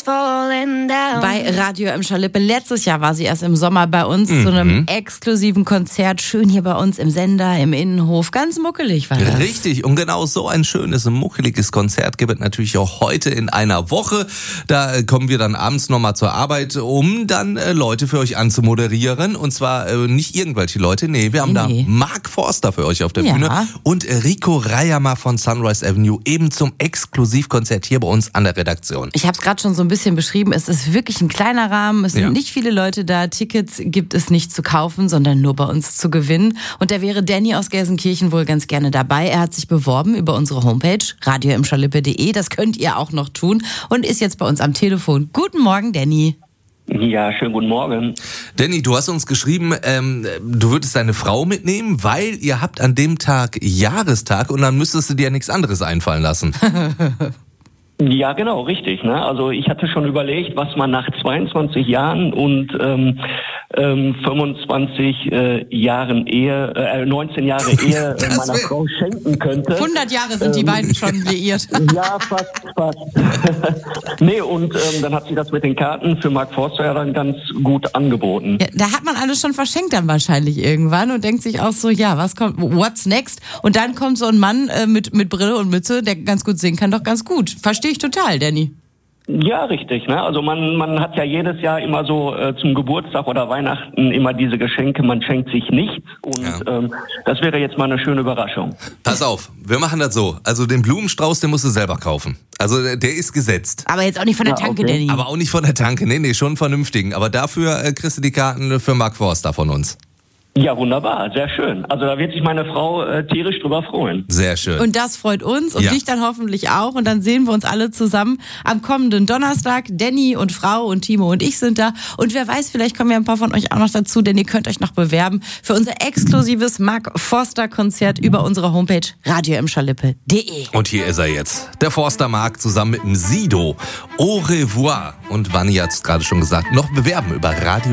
falling down. Bei Radio Emscher Lippe. Letztes Jahr war sie erst im Sommer bei uns zu einem exklusiven Konzert. Schön hier bei uns im Sender, im Innenhof. Ganz muckelig war das. Richtig. Und genau so ein schönes, muckeliges Konzert gibt es natürlich auch heute in einer Woche. Da kommen wir dann abends nochmal zur Arbeit, um dann Leute für euch anzumoderieren. Und zwar nicht irgendwelche Leute. Nee, wir haben da Mark Forster für euch auf der Bühne. Und Rico Rayama von Sunrise Avenue eben zum Exklusivkonzert hier bei uns an der Redaktion. Ich habe es gerade schon so ein bisschen beschrieben. Es ist wirklich ein kleiner Rahmen. Es sind nicht viele Leute da. Tickets gibt es nicht zu kaufen, sondern nur bei uns zu gewinnen. Und da wäre Danny aus Gelsenkirchen wohl ganz gerne dabei. Er hat sich beworben über unsere Homepage radioemscherlippe.de. Das könnt ihr auch noch tun und ist jetzt bei uns am Telefon. Guten Morgen, Danny. Ja, schönen guten Morgen. Danny, du hast uns geschrieben, du würdest deine Frau mitnehmen, weil ihr habt an dem Tag Jahrestag und dann müsstest du dir nichts anderes einfallen lassen. Ja, genau, richtig. Ne? Also ich hatte schon überlegt, was man nach 22 Jahren und 25 Jahren Ehe, 19 Jahre Ehe meiner Frau schenken könnte. 100 Jahre sind die beiden schon liiert. Ja, fast. Nee, und dann hat sie das mit den Karten für Mark Forster ja dann ganz gut angeboten. Ja, da hat man alles schon verschenkt dann wahrscheinlich irgendwann und denkt sich auch so, ja, was kommt, what's next? Und dann kommt so ein Mann mit Brille und Mütze, der ganz gut singen kann, doch ganz gut. Verstehe ich total, Danny. Ja, richtig. Ne? Also man hat ja jedes Jahr immer so zum Geburtstag oder Weihnachten immer diese Geschenke, man schenkt sich nichts und das wäre jetzt mal eine schöne Überraschung. Pass auf, wir machen das so. Also den Blumenstrauß, den musst du selber kaufen. Also der ist gesetzt. Aber jetzt auch nicht von der Tanke, Danny. Aber auch nicht von der Tanke, nee, schon einen vernünftigen. Aber dafür kriegst du die Karten für Mark Forster von uns. Ja, wunderbar, sehr schön. Also da wird sich meine Frau tierisch drüber freuen. Sehr schön. Und das freut uns und dich dann hoffentlich auch. Und dann sehen wir uns alle zusammen am kommenden Donnerstag. Danny und Frau und Timo und ich sind da. Und wer weiß, vielleicht kommen ja ein paar von euch auch noch dazu, denn ihr könnt euch noch bewerben für unser exklusives Mark Forster Konzert über unsere Homepage radioemscherlippe.de. Und hier ist er jetzt. Der Forster Mark zusammen mit dem Sido. Au revoir. Und Vanni hat es gerade schon gesagt, noch bewerben über Radio